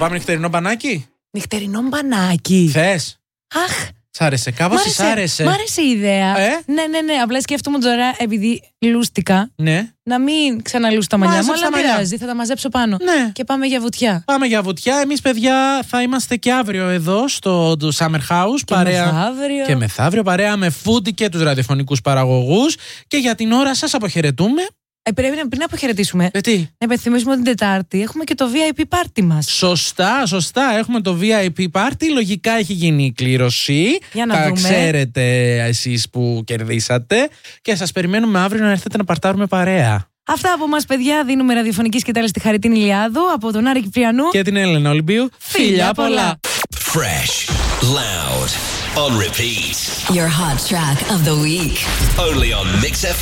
πάμε νυχτερινό μπανάκι. Νυχτερινό μπανάκι. Θες? Αχ. Σ' άρεσε, κάπως σ' άρεσε. Μ' άρεσε η ιδέα. Ναι. Απλά σκέφτομαι τώρα, επειδή λούστηκα, να μην ξαναλούσω τα μαλλιά μου, αλλά δεν πειράζει. Θα τα μαζέψω πάνω. Ναι. Και πάμε για βουτιά. Πάμε για βουτιά. Εμείς, παιδιά, θα είμαστε και αύριο εδώ στο Summer House. Και μεθαύριο παρέα με Foodie και τους ραδιοφωνικούς παραγωγούς. Και για την ώρα σας αποχαιρετούμε. Πρέπει να αποχαιρετήσουμε. Τι? Να υπενθυμίσουμε ότι την Τετάρτη έχουμε και το VIP party μας. Σωστά. Έχουμε το VIP party. Λογικά έχει γίνει η κλήρωση. Για να δούμε. Ξέρετε εσείς που κερδίσατε. Και σας περιμένουμε αύριο να έρθετε να παρτάρουμε παρέα. Αυτά από μας, παιδιά. Δίνουμε ραδιοφωνική σκητάλη στη Χαριτίνη Ηλιάδου, από τον Άρη Κυπριανού και την Έλενα Ολυμπίου. Φιλιά πολλά. Fresh, loud, on repeat. Your hot track of the week. Only on Mix FM.